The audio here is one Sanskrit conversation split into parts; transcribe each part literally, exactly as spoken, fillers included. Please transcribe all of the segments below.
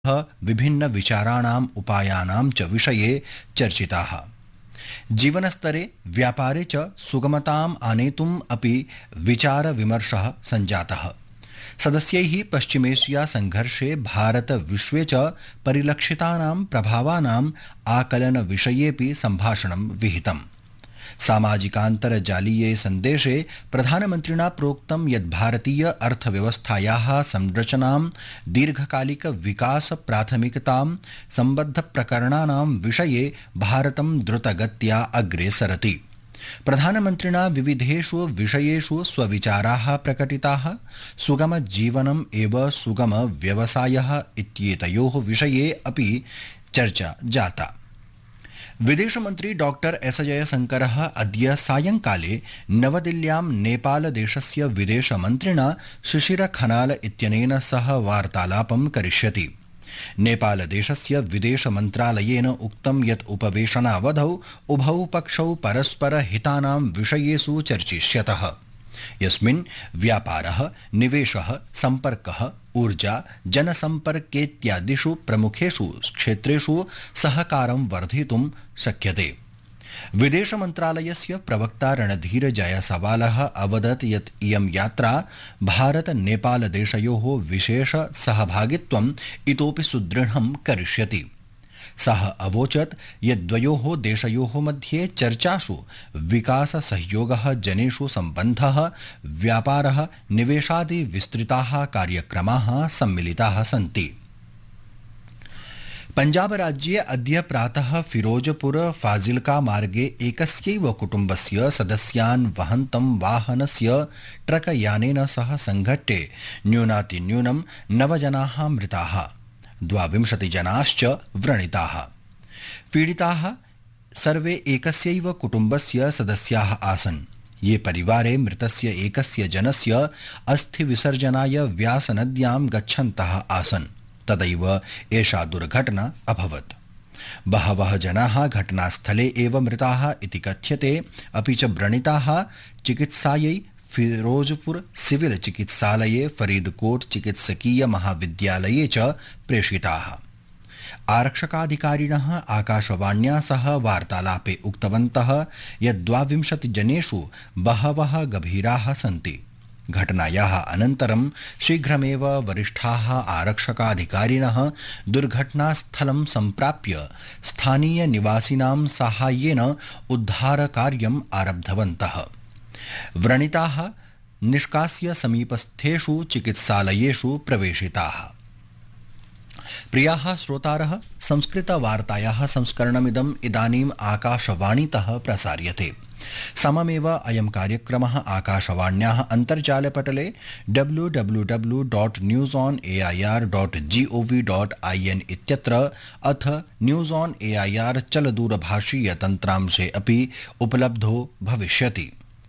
विभिन्न विचाराणाम् उपायानां च विषये चर्चिताः। जीवनस्तरे व्यापारे च सुगमताम् आनेतुम् अपि विचारविमर्शः सञ्जातः। सदस्यैः पश्चिमेशिया संघर्षे भारत विश्वे च परिलक्षितानां प्रभावानाम् आकलनविषयेऽपि सम्भाषणं विहितम्। सामाजिकान्तर्जालीये सन्देशे प्रधानमन्त्रिणा प्रोक्तं यत् भारतीय अर्थव्यवस्थायाः संरचनां दीर्घकालिक विकास प्राथमिकतां सम्बद्धप्रकरणानां विषये भारतं द्रुतगत्या अग्रे सरति। प्रधानमन्त्रिणा विविधेषु विषयेषु स्वविचाराः प्रकटिताः। सुगमजीवनम् एव सुगमव्यवसायः इत्येतयोः विषये अपि चर्चा जाता। विदेशमन्त्री डॉक्टर एस जयशंकरः अद्य सायंकाले नवदिल्ल्यां नेपालदेशस्य विदेशमन्त्रिणा शिशिर खनाल इत्यनेन सह वार्तालापं करिष्यति। नेपालदेशस्य विदेशमन्त्रालयेन उक्तं यत् उपवेशनावधौ उभौ पक्षौ परस्पर हितानां विषयेषु चर्चिष्यतः, यस्मिन् व्यापारः, निवेशः, सम्पर्कः, ऊर्जा, जनसम्पर्केत्यादिषु प्रमुखेषु क्षेत्रेषु सहकारं वर्धितुं शक्यते। विदेशमन्त्रालयस्य प्रवक्ता रणधीर जयसवालः अवदत् यत् इयं यात्रा भारत नेपाल देशयोः विशेष सहभागित्वम् इतोपि सुदृढं करिष्यति। सः अवोचत् यत् द्वयोः देशयोः मध्ये चर्चासु विकास सहयोगः, जनेषु सम्बन्धः, व्यापारः, निवेशादि विस्तृताः कार्यक्रमाः सम्मिलिताः सन्ति। पंजाब राज्ये अद्य प्रातः फिरोजपुर फाजिल्का मार्गे एकस्यैव कुटुम्बस्य सदस्यान् वहन्तं वाहनस्य ट्रक यानेन सह संघट्टे न्यूनातिन्यूनं नव जनाः मृताः, द्वाविंशति जनाश्च व्रणिताः। पीडिताः सर्वे एकस्यैव कुटुम्बस्य सदस्याः आसन्, ये परिवारे मृतस्य एकस्य जनस्य अस्थिविसर्जनाय व्यासनद्यां गच्छन्तः आसन्। तदैव एषा दुर्घटना अभवत्। बहवः जनाः घटनास्थले एव मृताः इति कथ्यते, अपि च व्रणिताः चिकित्सायै फिरोजपुर सिविल चिकित्सालये, फरीदकोट चिकित्सकीय महाविद्यालये च प्रेषिताः। आरक्षकाधिकारिणः आकाशवाण्या सह वार्तालापे उक्तवन्तः यत् द्वाविंशति जनेषु बहवः गभीराः सन्ति। घटनायाः अनन्तरं शीघ्रमेव वरिष्ठाः आरक्षकाधिकारिणः दुर्घटनास्थलं सम्प्राप्य स्थानीय निवासिनां साहाय्येन उद्धारकार्यम् आरब्धवन्तः। व्रणिताः निष्कास्य समीपस्थेषु चिकित्सालयेषु प्रवेशिताः। प्रियाः श्रोतारः, संस्कृतवार्तायाः संस्करणमिदम् इदानीम् आकाशवाणीतः प्रसार्यते। सममेव अयं कार्यक्रमः आकाशवाण्याः अन्तर्जालपटले W W W dot news on A I R dot G O V dot I N इत्यत्र अथ news on A I R चलदूरभाषीय तन्त्रांशे अपि उपलब्धो भविष्यति।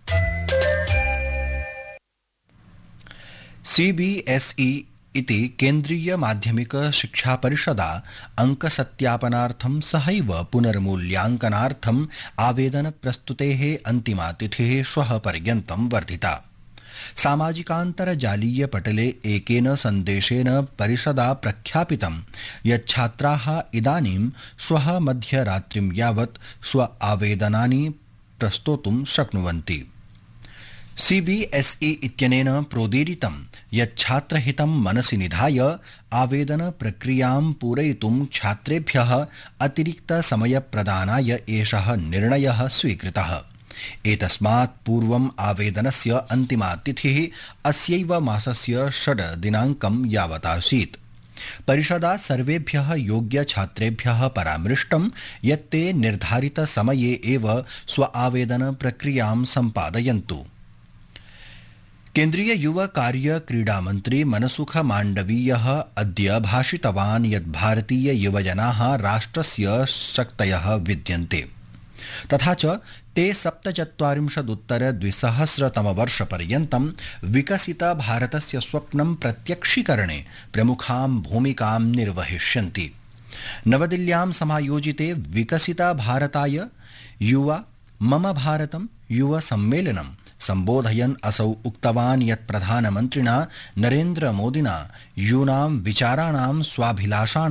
सी बी एस ई इति केन्द्रीय माध्यमिक शिक्षा परिषदा अंकसत्यापनार्थं सहैव पुनर्मूल्यांकनार्थम् आवेदन प्रस्तुतेः अन्तिमा तिथिः श्वः पर्यन्तं वर्धिता। सामाजिकान्तर्जालीय पटले एकेन सन्देशेन परिषदा प्रख्यापितं यत् छात्राः इदानीं श्वः मध्यरात्रिं यावत् स्व आवेदनानि प्रस्तोतुं शक्नुवन्ति। सी बी एस ई इत्यनेन प्रोदीरितं यत् छात्रहितं मनसि निधाय आवेदन प्रक्रियां पूरयितुं छात्रेभ्यः अतिरिक्त समयप्रदानाय एषः निर्णयः स्वीकृतः। एतस्मात् पूर्वम् आवेदनस्य अन्तिमा तिथिः अस्यैव मासस्य षड् दिनाङ्कं यावतासीत्। परिषदा सर्वेभ्यः योग्य छात्रेभ्यः परामृष्टं यत् ते निर्धारित समये एव स्व आवेदन प्रक्रियां सम्पादयन्तु। केन्द्रीय युव कार्य क्रीडा मन्त्री मनसुख माण्डवीयः अद्य भाषितवान् यत् भारतीय युवजनाः राष्ट्रस्य शक्तयः विद्यन्ते, तथा च ते सप्तचत्वारिंशदुत्तर द्विसहस्रतमवर्षपर्यन्तं विकसित भारतस्य स्वप्नं प्रत्यक्षीकरणे प्रमुखां भूमिकां निर्वहिष्यन्ति। नवदिल्ल्यां समायोजिते विकसित भारताय युवा मम भारतं युव सम्मेलनं सम्बोधयन् असौ उक्तवान् यत् प्रधानमन्त्रिणा नरेन्द्र मोदिना यूनां विचाराणां स्वाभिलाषाणां